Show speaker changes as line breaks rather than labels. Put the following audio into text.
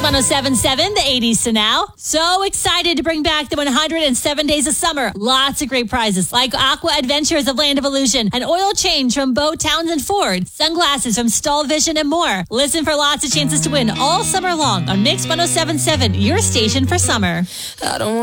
1077, the 80s to now. So excited to bring back the 107 Days of Summer. Lots of great prizes like Aqua Adventures of Land of Illusion, an oil change from Bo Townsend Ford, sunglasses from Stall Vision, and more. Listen for lots of chances to win all summer long on Mix 1077, your station for summer.
I don't